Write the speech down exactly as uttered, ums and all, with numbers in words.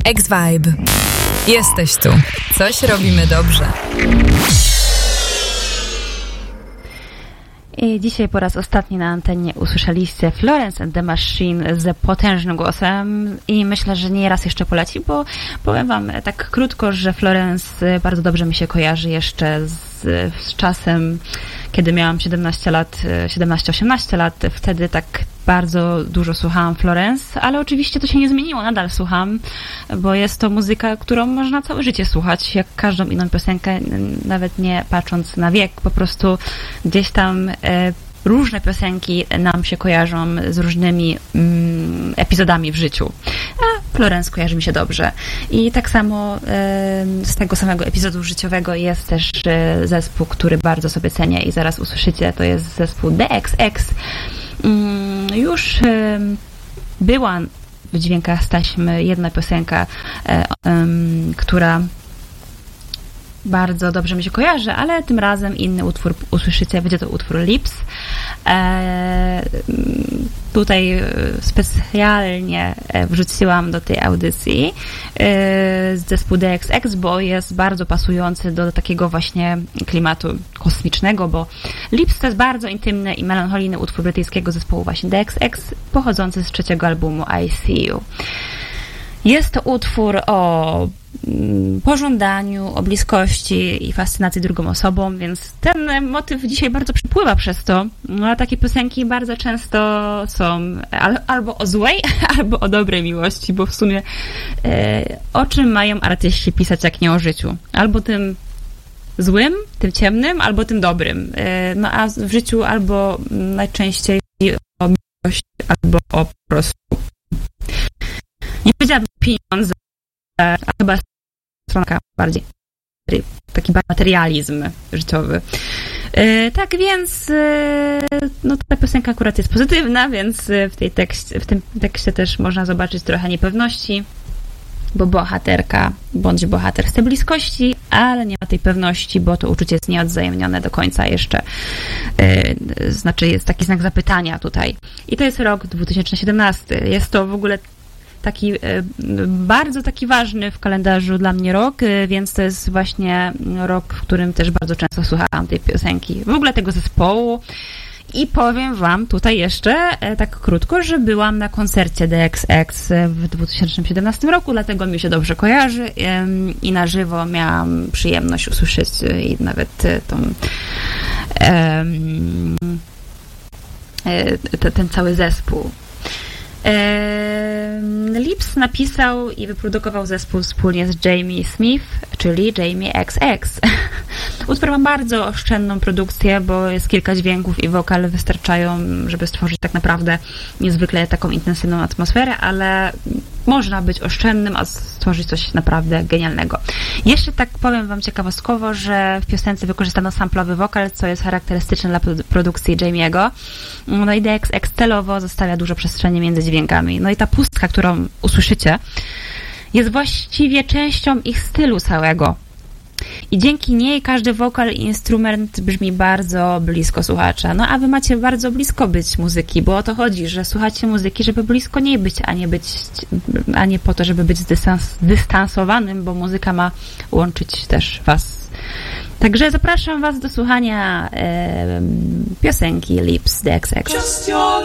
X-Vibe. Jesteś tu. Coś robimy dobrze. I dzisiaj po raz ostatni na antenie usłyszeliście Florence and the Machine z potężnym głosem i myślę, że nie raz jeszcze poleci, bo powiem wam tak krótko, że Florence bardzo dobrze mi się kojarzy jeszcze z, z czasem, kiedy miałam siedemnaście lat, siedemnaście osiemnaście lat, wtedy tak bardzo dużo słuchałam Florence, ale oczywiście to się nie zmieniło, nadal słucham, bo jest to muzyka, którą można całe życie słuchać, jak każdą inną piosenkę, nawet nie patrząc na wiek, po prostu gdzieś tam e, różne piosenki nam się kojarzą z różnymi mm, epizodami w życiu. A Florence kojarzy mi się dobrze. I tak samo e, z tego samego epizodu życiowego jest też e, zespół, który bardzo sobie cenię i zaraz usłyszycie, to jest zespół D X X. Już była w dźwiękach z taśm jedna piosenka, która bardzo dobrze mi się kojarzy, ale tym razem inny utwór usłyszycie, będzie to utwór Lips. E, tutaj specjalnie wrzuciłam do tej audycji e, zespół D X X, bo jest bardzo pasujący do takiego właśnie klimatu kosmicznego, bo Lips to jest bardzo intymny i melancholijny utwór brytyjskiego zespołu właśnie D X X, pochodzący z trzeciego albumu I See You. Jest to utwór o pożądaniu, o bliskości i fascynacji drugą osobą, więc ten motyw dzisiaj bardzo przypływa przez to. No, a takie piosenki bardzo często są al- albo o złej, albo o dobrej miłości, bo w sumie e, o czym mają artyści pisać, jak nie o życiu? Albo tym złym, tym ciemnym, albo tym dobrym. E, no a w życiu albo najczęściej o miłość, albo o po prostu nie powiedziałabym pieniądze, a chyba stronka bardziej taki materializm życiowy. Yy, tak więc yy, no ta piosenka akurat jest pozytywna, więc w, tej tekście, w tym tekście też można zobaczyć trochę niepewności, bo bohaterka bądź bohater chce bliskości, ale nie ma tej pewności, bo to uczucie jest nieodzajemnione do końca jeszcze. Yy, znaczy jest taki znak zapytania tutaj. I to jest rok dwa tysiące siedemnasty. Jest to w ogóle taki bardzo taki ważny w kalendarzu dla mnie rok, więc to jest właśnie rok, w którym też bardzo często słuchałam tej piosenki, w ogóle tego zespołu. I powiem wam tutaj jeszcze tak krótko, że byłam na koncercie D X X w dwa tysiące siedemnastym roku, dlatego mi się dobrze kojarzy i na żywo miałam przyjemność usłyszeć i nawet tą ten cały zespół. Lips napisał i wyprodukował zespół wspólnie z Jamie Smith, czyli Jamie X X. Utwór ma bardzo oszczędną produkcję, bo jest kilka dźwięków i wokal wystarczają, żeby stworzyć tak naprawdę niezwykle taką intensywną atmosferę, ale można być oszczędnym, a stworzyć coś naprawdę genialnego. Jeszcze tak powiem wam ciekawostkowo, że w piosence wykorzystano samplowy wokal, co jest charakterystyczne dla produkcji Jamie'ego. No i D X X celowo zostawia dużo przestrzeni między dźwiękami. No i ta pustka, którą usłyszycie, jest właściwie częścią ich stylu całego. I dzięki niej każdy wokal i instrument brzmi bardzo blisko słuchacza. No a wy macie bardzo blisko być muzyki, bo o to chodzi, że słuchacie muzyki, żeby blisko niej być, a nie być, a nie po to, żeby być dystans, dystansowanym, bo muzyka ma łączyć też was. Także zapraszam was do słuchania e, piosenki Lips D X X.